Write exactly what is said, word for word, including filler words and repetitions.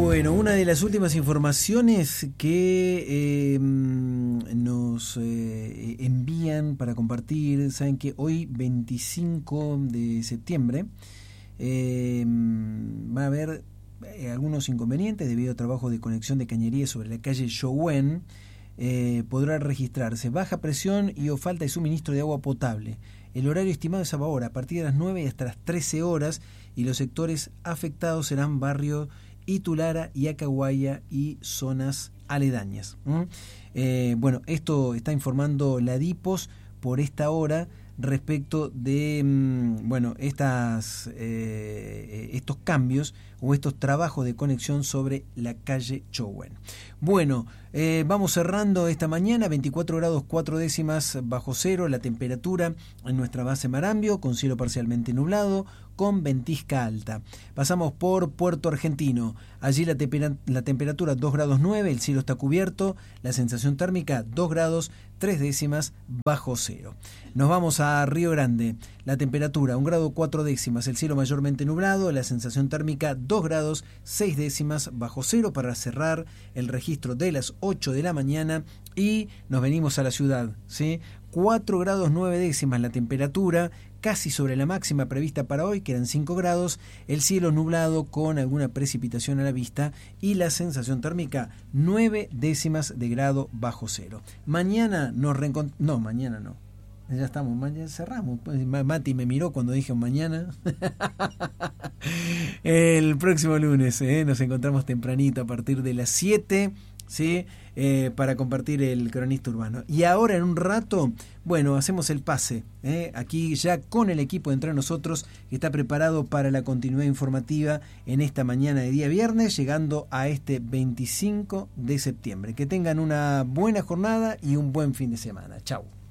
Bueno, una de las últimas informaciones que eh, nos eh, envían para compartir, saben que hoy veinticinco de septiembre eh, va a haber eh, algunos inconvenientes debido a trabajo de conexión de cañería sobre la calle Showen. Eh, podrá registrarse baja presión y o falta de suministro de agua potable. El horario estimado es ahora, a partir de las nueve y hasta las trece horas, y los sectores afectados serán barrio Itulara y Acahuaya y zonas aledañas. ¿Mm? Eh, bueno, esto está informando la DIPOS por esta hora respecto de mmm, bueno estas eh, estos cambios o estos trabajos de conexión sobre la calle Showen. Bueno, eh, vamos cerrando esta mañana, veinticuatro grados cuatro décimas bajo cero la temperatura en nuestra base Marambio, con cielo parcialmente nublado, con ventisca alta. Pasamos por Puerto Argentino, allí la, tempera- la temperatura dos grados nueve, el cielo está cubierto, la sensación térmica dos grados tres décimas bajo cero. Nos vamos a Río Grande, la temperatura un grado cuatro décimas, el cielo mayormente nublado, la sensación térmica dos grados seis décimas bajo cero, para cerrar el registro de las ocho de la mañana. Y nos venimos a la ciudad, ¿sí? cuatro grados nueve décimas la temperatura, casi sobre la máxima prevista para hoy, que eran cinco grados, el cielo nublado con alguna precipitación a la vista y la sensación térmica nueve décimas de grado bajo cero. Mañana nos reencontramos, no, mañana no, ya estamos, mañana cerramos. Mati me miró cuando dije mañana. El próximo lunes ¿eh? nos encontramos tempranito a partir de las siete, ¿sí? Eh, para compartir el cronista urbano. Y ahora en un rato, bueno, hacemos el pase, ¿eh? aquí ya con el equipo de Entre Nosotros, que está preparado para la continuidad informativa en esta mañana de día viernes, llegando a este veinticinco de septiembre. Que tengan una buena jornada y un buen fin de semana. Chau.